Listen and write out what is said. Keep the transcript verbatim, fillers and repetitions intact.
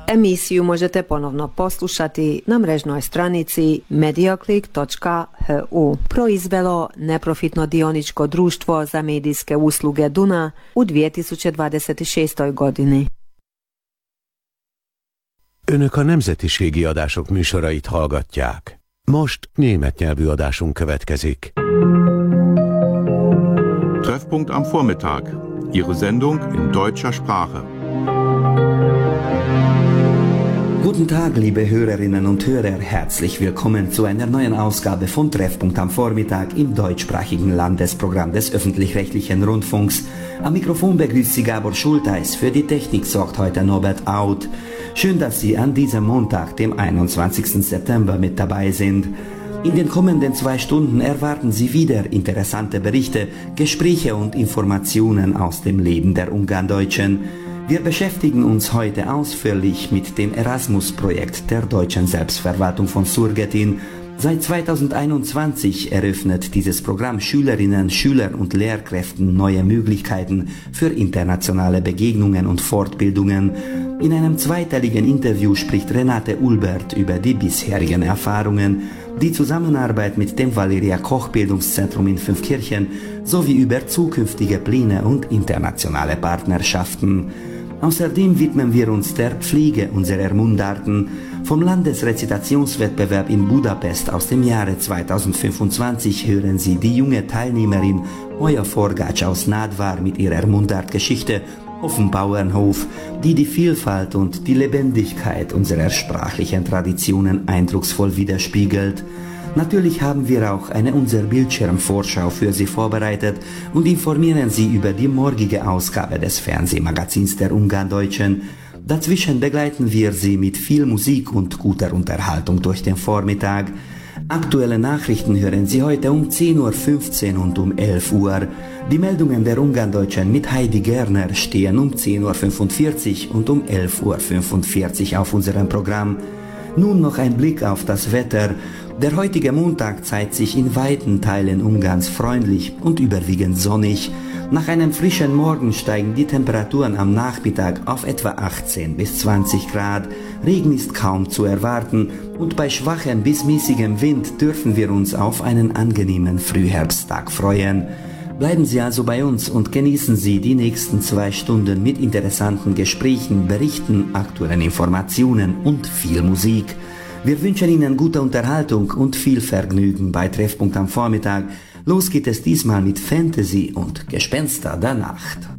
Emisiju možete ponovno poslušati na mrežnoj stranici mediaclick točka h u. Proizvelo neprofitno dioničko društvo za medijske usluge Duna u dvije tisuće dvadeset šestoj godini. Önök a nemzetiségi adások műsorait hallgatják. Most német nyelvű adásunk következik. Treffpunkt am Vormittag. Ihre Sendung in deutscher Sprache. Guten Tag, liebe Hörerinnen und Hörer, herzlich willkommen zu einer neuen Ausgabe von Treffpunkt am Vormittag im deutschsprachigen Landesprogramm des öffentlich-rechtlichen Rundfunks. Am Mikrofon begrüßt Sie Gabor Schulteis, für die Technik sorgt heute Norbert Auth. Schön, dass Sie an diesem Montag, dem einundzwanzigsten September, mit dabei sind. In den kommenden zwei Stunden erwarten Sie wieder interessante Berichte, Gespräche und Informationen aus dem Leben der Ungarndeutschen. Wir beschäftigen uns heute ausführlich mit dem Erasmus-Projekt der deutschen Selbstverwaltung von Surgetin. Seit zweitausendeinundzwanzig eröffnet dieses Programm Schülerinnen, Schülern und Lehrkräften neue Möglichkeiten für internationale Begegnungen und Fortbildungen. In einem zweiteiligen Interview spricht Renate Ulbert über die bisherigen Erfahrungen, die Zusammenarbeit mit dem Valeria-Koch-Bildungszentrum in Fünfkirchen sowie über zukünftige Pläne und internationale Partnerschaften. Außerdem widmen wir uns der Pflege unserer Mundarten. Vom Landesrezitationswettbewerb in Budapest aus dem Jahre zweitausendfünfundzwanzig hören Sie die junge Teilnehmerin Moja Forgács aus Nádvár mit ihrer Mundartgeschichte auf dem Bauernhof, die die Vielfalt und die Lebendigkeit unserer sprachlichen Traditionen eindrucksvoll widerspiegelt. Natürlich haben wir auch eine Unser Bildschirm-Vorschau für Sie vorbereitet und informieren Sie über die morgige Ausgabe des Fernsehmagazins der Ungarndeutschen. Dazwischen begleiten wir Sie mit viel Musik und guter Unterhaltung durch den Vormittag. Aktuelle Nachrichten hören Sie heute um zehn Uhr fünfzehn und um elf Uhr. Die Meldungen der Ungarndeutschen mit Heidi Gerner stehen um zehn Uhr fünfundvierzig und um elf Uhr fünfundvierzig auf unserem Programm. Nun noch ein Blick auf das Wetter. Der heutige Montag zeigt sich in weiten Teilen Ungarns freundlich und überwiegend sonnig. Nach einem frischen Morgen steigen die Temperaturen am Nachmittag auf etwa achtzehn bis zwanzig Grad. Regen ist kaum zu erwarten und bei schwachem bis mäßigem Wind dürfen wir uns auf einen angenehmen Frühherbsttag freuen. Bleiben Sie also bei uns und genießen Sie die nächsten zwei Stunden mit interessanten Gesprächen, Berichten, aktuellen Informationen und viel Musik. Wir wünschen Ihnen gute Unterhaltung und viel Vergnügen bei Treffpunkt am Vormittag. Los geht es diesmal mit Fantasy und Gespenster der Nacht.